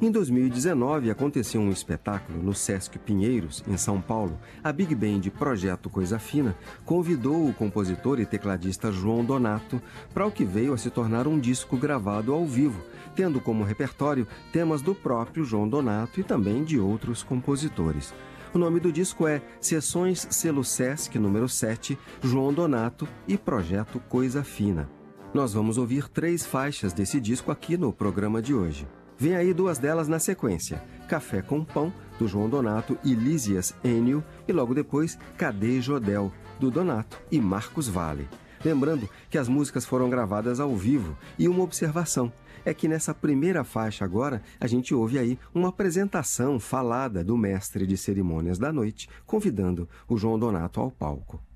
Em 2019, aconteceu um espetáculo no Sesc Pinheiros, em São Paulo. A Big Band Projeto Coisa Fina convidou o compositor e tecladista João Donato para o que veio a se tornar um disco gravado ao vivo, tendo como repertório temas do próprio João Donato e também de outros compositores. O nome do disco é Sessões Selo Sesc número 7, João Donato e Projeto Coisa Fina. Nós vamos ouvir 3 faixas desse disco aqui no programa de hoje. Vem aí 2 delas na sequência: Café com Pão, do João Donato e Lísias Enio, e logo depois Cadê Jodel, do Donato e Marcos Valle. Lembrando que as músicas foram gravadas ao vivo, e uma observação é que nessa primeira faixa agora a gente ouve aí uma apresentação falada do mestre de cerimônias da noite, convidando o João Donato ao palco.